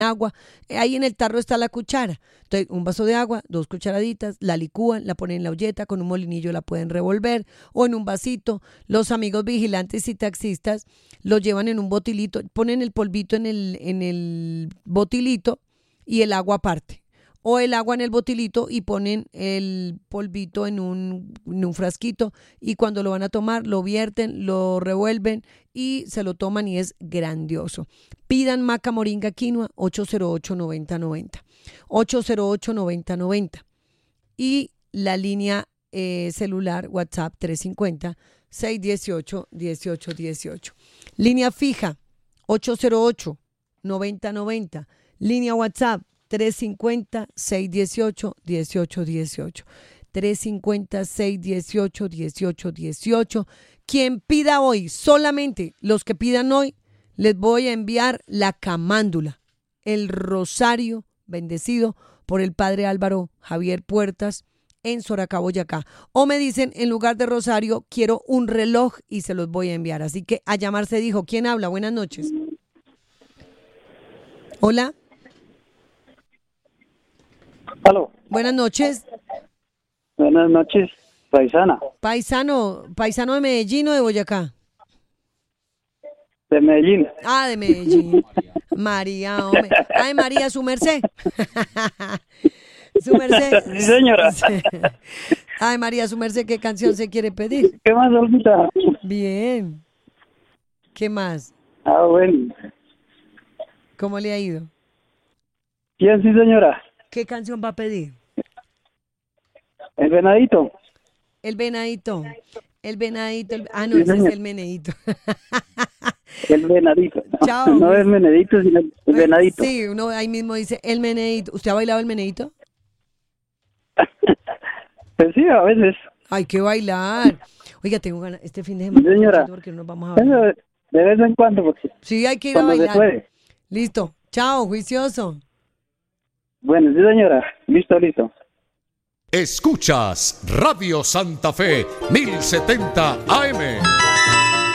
agua, ahí en el tarro está la cuchara. Entonces, un vaso de agua, 2 cucharaditas, la licúan, la ponen en la olleta, con un molinillo la pueden revolver o en un vasito. Los amigos vigilantes y taxistas lo llevan en un botilito, ponen el polvito en el botilito y el agua aparte. O el agua en el botilito y ponen el polvito en un frasquito y cuando lo van a tomar lo vierten, lo revuelven y se lo toman y es grandioso. Pidan maca, moringa, quinoa 808-9090. 808-9090. Y la línea celular WhatsApp 350-618-1818. Línea fija 808-9090. Línea WhatsApp 350-618-1818. 350-618-1818. Quien pida hoy, solamente los que pidan hoy, les voy a enviar la camándula, el rosario bendecido por el padre Álvaro Javier Puertas en Soracá, Boyacá. O me dicen, en lugar de rosario, quiero un reloj y se los voy a enviar. Así que a llamar se dijo. ¿Quién habla? Buenas noches. Hola. Aló. Buenas noches. Buenas noches, paisana. Paisano de Medellín o de Boyacá. De Medellín. Ah, de Medellín. María, hombre. Ay, María, su merced. Su merced. Sí, señora. Ay, María, su merced, ¿qué canción se quiere pedir? ¿Qué más, Olvita? Bien. ¿Qué más? Ah, bueno. ¿Cómo le ha ido? Bien, sí, señora. ¿Qué canción va a pedir? El venadito. El venadito. El venadito. No, Sí, ese es señor. el meneíto. El venadito. Chao. No es menedito, sino el venadito. Sí, uno ahí mismo dice el meneíto. ¿Usted ha bailado el meneíto? Pues sí, a veces. Hay que bailar. Oiga, tengo ganas, este fin de semana. Sí, señora. Porque no nos vamos a bailar. Eso de vez en cuando, porque Sí, hay que ir a cuando se bailar. puede. Listo. Chao, juicioso. Bueno, sí, señora. Listo, listo. Escuchas Radio Santa Fe 1070 AM.